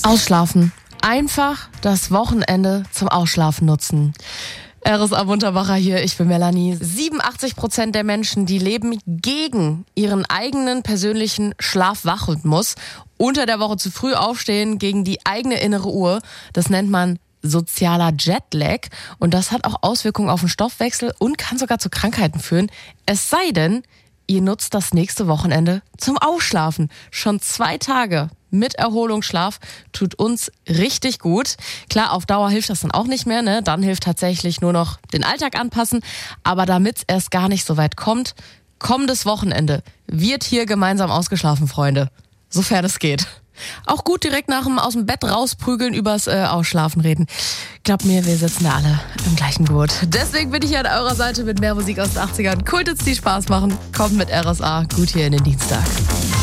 Ausschlafen. Einfach das Wochenende zum Ausschlafen nutzen. RSA Munterbacher hier, ich bin Melanie. 87% der Menschen, die leben gegen ihren eigenen persönlichen Schlaf-Wach-Rhythmus. Unter der Woche zu früh aufstehen, gegen die eigene innere Uhr. Das nennt man sozialer Jetlag. Und das hat auch Auswirkungen auf den Stoffwechsel und kann sogar zu Krankheiten führen. Es sei denn, ihr nutzt das nächste Wochenende zum Ausschlafen. Schon 2 Tage mit Erholungsschlaf tut uns richtig gut. Klar, auf Dauer hilft das dann auch nicht mehr, ne? Dann hilft tatsächlich nur noch den Alltag anpassen. Aber damit es erst gar nicht so weit kommt, kommendes Wochenende wird hier gemeinsam ausgeschlafen, Freunde. Sofern es geht. Auch gut direkt nach dem aus dem Bett rausprügeln, übers Ausschlafen reden. Glaubt mir, wir sitzen da alle im gleichen Boot. Deswegen bin ich hier an eurer Seite mit mehr Musik aus den 80ern. Kulthits, die Spaß machen. Kommt mit RSA gut hier in den Dienstag.